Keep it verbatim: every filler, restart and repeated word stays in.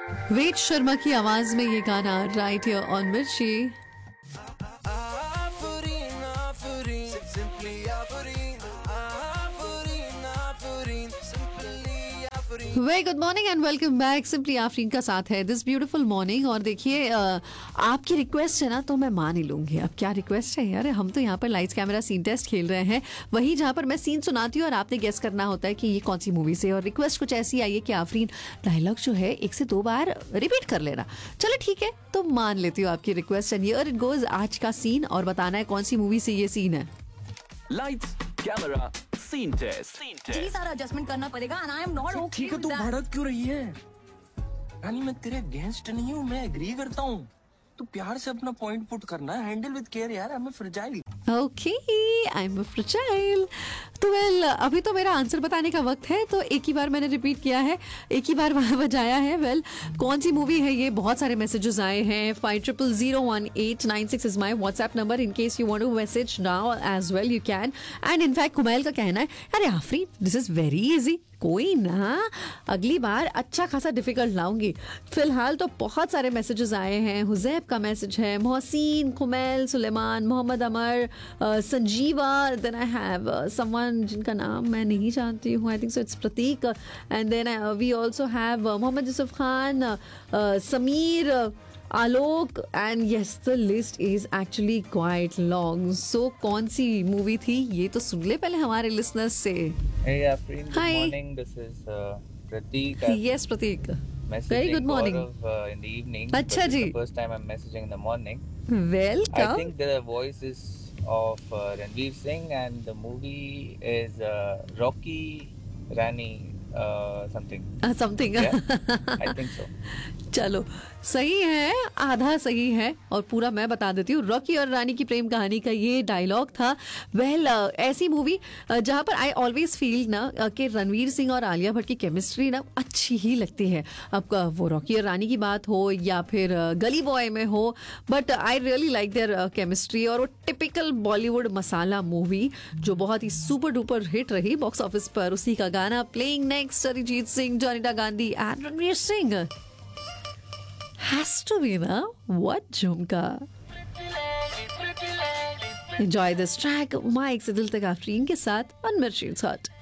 वेद शर्मा की आवाज में ये गाना राइट हियर ऑन मिर्ची। Very good morning and welcome back. Simply Afreen का साथ है दिस ब्यूटीफुल मॉर्निंग। और देखिए आपकी रिक्वेस्ट है ना, तो मैं मान ही लूंगी। अब क्या रिक्वेस्ट है यार, हम तो यहाँ पर लाइट्स कैमरा सीन टेस्ट खेल रहे हैं, वही जहाँ पर मैं सीन सुनाती हूँ और आपने गेस करना होता है कि ये कौन सी मूवी से। और रिक्वेस्ट कुछ ऐसी आई है कि आफरीन डायलॉग जो है एक से दो बार रिपीट कर लेना। चलो ठीक है, तो मान लेती हूँ आपकी request and here it goes. आज का सीन और बताना है कौन सी मूवी से ये सीन है। Lights camera scene test. जी सारा एडजस्टमेंट करना पड़ेगा and I am not okay ठीक है, with तू that. भड़क क्यों रही है? रानी मैं तेरे अगेंस्ट नहीं हूँ, मैं एग्री करता हूँ। तू प्यार से अपना पॉइंट पुट करना, हैंडल विद केयर यार। I am fragile. Okay, I am fragile. तो वेल अभी तो मेरा आंसर बताने का वक्त है, तो एक ही बार मैंने रिपीट किया है, एक ही बार वहाँ बजाया है। वेल well, कौन सी मूवी है ये? बहुत सारे मैसेजेस आए हैं। Five triple zero one eight nine six is my WhatsApp number. In case you want to message now as well you can. And in fact Kumail का कहना है अरे Afreen this is very easy, कोई ना अगली बार अच्छा खासा डिफिकल्ट लाऊंगी। फिलहाल तो बहुत सारे मैसेजेस आए हैं। हुजैब का मैसेज है, मोहसिन, कुमैल, सुलेमान, मोहम्मद अमर, Sanjeeva, then I have someone जिनका नाम मैं नहीं जानती हूँ, I think so it's Prateek. And then we also have Mohammad Yusuf Khan, Sameer, Alok, and yes the list is actually quite long. सो कौन सी मूवी थी ये तो सुन ले पहले हमारे लिसनर्स से। Hey Afreen, good Hi. morning. This is uh, Prateek. I'm Yes Prateek, messaging very good morning. Gaurav, uh, in the evening. अच्छा but it's ji. the first time I'm messaging in the morning. I welcome। think the voice is of uh, Ranveer Singh and the movie is uh, Rocky Rani uh, something. Something Yeah, I think so. चलो सही है, आधा सही है और पूरा मैं बता देती हूँ। रॉकी और रानी की प्रेम कहानी का ये डायलॉग था। वेल well, uh, ऐसी मूवी uh, जहाँ पर आई ऑलवेज फील ना uh, कि रणवीर सिंह और आलिया भट्ट की केमिस्ट्री ना अच्छी ही लगती है। अब uh, वो रॉकी और रानी की बात हो या फिर uh, गली बॉय में हो, but I really like there chemistry. और वो टिपिकल बॉलीवुड मसाला मूवी जो बहुत ही सुपर डुपर हिट रही बॉक्स ऑफिस पर, उसी का गाना playing next Arijit Singh, Jonita Gandhi and Ranveer Singh. Has to be na what Jhumka. Enjoy this track. Mike से दिल तक आफरीन के साथ on Mirchi's Hot.